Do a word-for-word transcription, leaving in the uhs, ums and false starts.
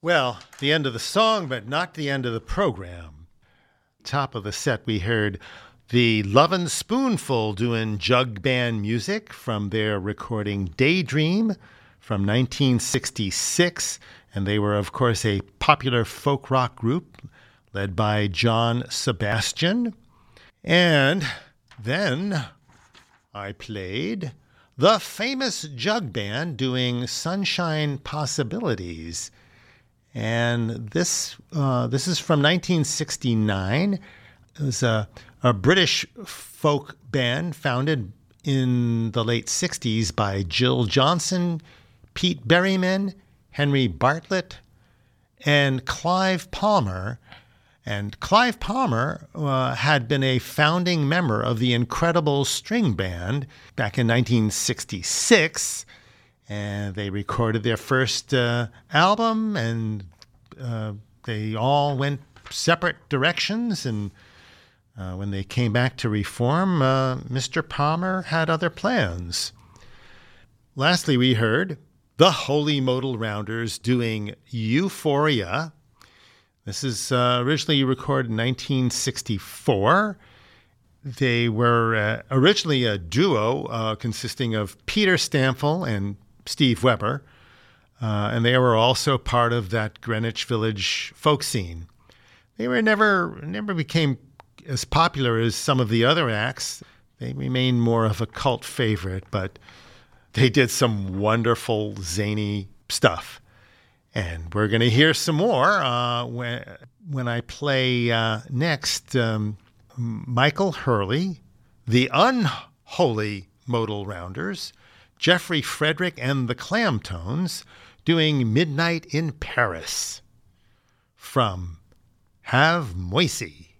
Well, the end of the song, but not the end of the program. Top of the set, we heard the Lovin' Spoonful doing jug band music from their recording Daydream from nineteen sixty-six. And they were, of course, a popular folk rock group led by John Sebastian. And then I played the famous jug band doing Sunshine Possibilities. And this uh, this is from nineteen sixty-nine. It was a, a British folk band founded in the late sixties by Jill Johnson, Pete Berryman, Henry Bartlett, and Clive Palmer. And Clive Palmer uh, had been a founding member of the Incredible String Band back in nineteen sixty-six. And they recorded their first uh, album, and uh, they all went separate directions. And uh, when they came back to reform, uh, Mister Palmer had other plans. Lastly, we heard the Holy Modal Rounders doing Euphoria. This is uh, originally recorded in nineteen sixty-four. They were uh, originally a duo uh, consisting of Peter Stamfel and Steve Weber, uh, and they were also part of that Greenwich Village folk scene. They were never never became as popular as some of the other acts. They remained more of a cult favorite, but they did some wonderful, zany stuff. And we're going to hear some more uh, when, when I play uh, next um, Michael Hurley, the Unholy Modal Rounders, Jeffrey Frederick and the Clamtones doing Midnight in Paris from Have Moisey.